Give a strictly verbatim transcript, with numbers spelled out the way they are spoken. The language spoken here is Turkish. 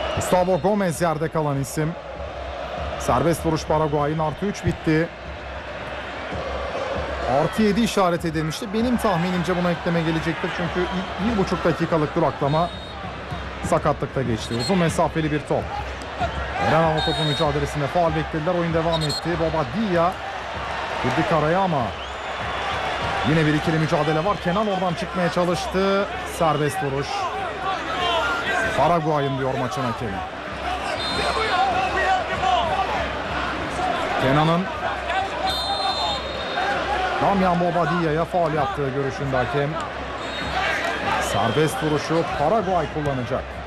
Gustavo Gomez yerde kalan isim. Serbest vuruş Paraguay'ın, artı üç bitti. Artı yedi işaret edilmişti. Benim tahminimce buna ekleme gelecektir. Çünkü bir buçuk dakikalık duraklama sakatlıkta geçti. Uzun mesafeli bir top. Eren ama topu mücadelesinde faul beklediler. Oyun devam etti. Bobadilla girdi karaya ama yine bir ikili mücadele var. Kenan oradan çıkmaya çalıştı. Serbest vuruş. Paraguay'ın diyor maçın hakemi. Kenan'ın Damian Bobadilla'ya faul yaptığı görüşünde hakem. Serbest vuruşu Paraguay kullanacak.